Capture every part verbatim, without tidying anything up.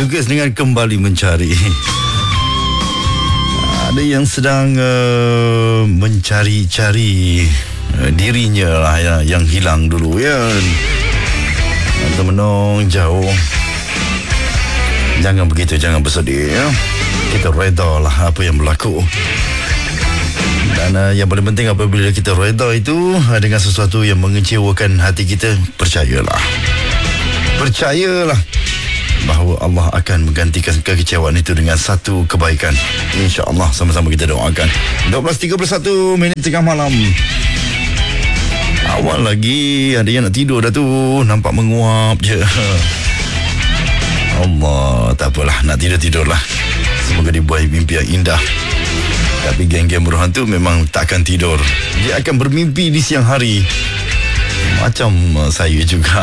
bertugas dengan kembali mencari. Ada yang sedang uh, mencari-cari uh, dirinya lah ya, yang hilang dulu ya. Temenung jauh. Jangan begitu, jangan bersedih ya. Kita reda lah apa yang berlaku. Dan uh, yang paling penting apabila kita reda itu uh, dengan sesuatu yang mengecewakan hati kita, percayalah. Percayalah bahawa Allah akan menggantikan kekecewaan itu dengan satu kebaikan. InsyaAllah, sama-sama kita doakan. dua belas tiga puluh satu minit tengah malam. Awal lagi, ada yang nak tidur dah tu. Nampak menguap je. Allah, tak apalah, nak tidur-tidur lah. Semoga dibuai mimpi yang indah. Tapi geng-geng buruhan tu memang takkan tidur. Dia akan bermimpi di siang hari. Macam uh, saya juga.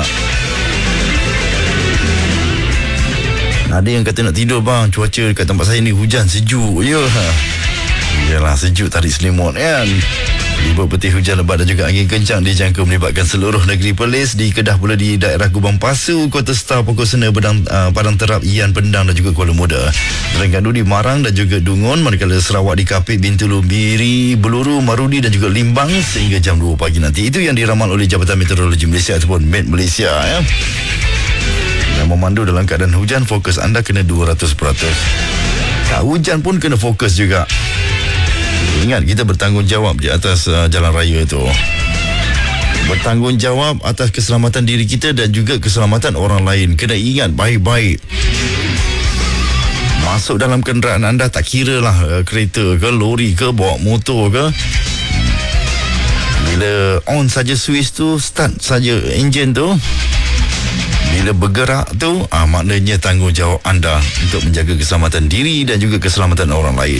Ada yang kata nak tidur bang, cuaca dekat tempat saya ni hujan, sejuk je. Yalah, sejuk tarik selimut kan. Libur peti hujan lebat dan juga angin kencang dijangka melibatkan seluruh negeri Perlis. Di Kedah pula di daerah Gubang Pasu, Kota Star, Pokok Sena, Padang, uh, Padang Terap, Ian, Pendang dan juga Kuala Muda. Terengganu di Marang dan juga Dungun, manakala Sarawak di Kapit, Bintulu, Biri, Beluru, Marudi dan juga Limbang sehingga jam dua pagi nanti. Itu yang diramal oleh Jabatan Meteorologi Malaysia ataupun Met Malaysia ya. Yang memandu dalam keadaan hujan, fokus anda kena dua ratus peratus. Tak hujan pun kena fokus juga. Ingat, kita bertanggungjawab di atas uh, jalan raya itu. Bertanggungjawab atas keselamatan diri kita dan juga keselamatan orang lain. Kena ingat baik-baik. Masuk dalam kenderaan anda, tak kira lah uh, kereta ke, lori ke, bawa motor ke. Bila on saja switch tu, start saja enjin tu, bila bergerak tu, ah, maknanya tanggungjawab anda untuk menjaga keselamatan diri dan juga keselamatan orang lain.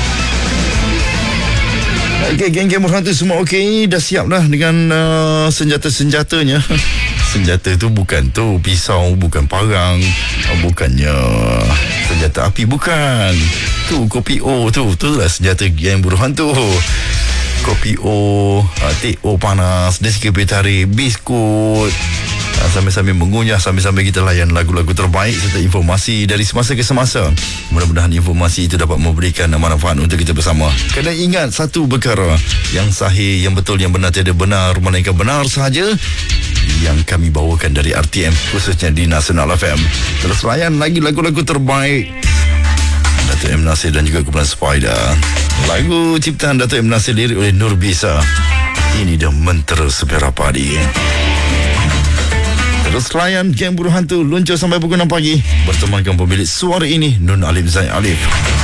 Okey, geng-geng buruhan tu semua okey, dah siap dah dengan uh, senjata-senjatanya. Senjata tu bukan tu pisau, bukan parang, bukannya senjata api, bukan. Tu kopi O tu, tu lah senjata geng buruhan tu. Kopi O, uh, teh O panas, deskripsi tarik, biskut. Sambil-sambil mengunyah, sambil-sambil kita layan lagu-lagu terbaik serta informasi dari semasa ke semasa. Mudah-mudahan informasi itu dapat memberikan manfaat untuk kita bersama. Kena ingat satu perkara, yang sahih, yang betul, yang benar tiada benar, melainkan benar sahaja yang kami bawakan dari R T M, khususnya di Nasional F M. Terus layan lagi lagu-lagu terbaik Dato' M. Nasir dan juga kumpulan Spider. Lagu ciptaan Dato' M. Nasir, lirik oleh Nur Bisa. Ini dah Mentera Sepera Padi. Terus layan geng buruhan tu luncur sampai pukul enam pagi. Bertemankan pemilik suara ini, Nun Alif Zain Alif.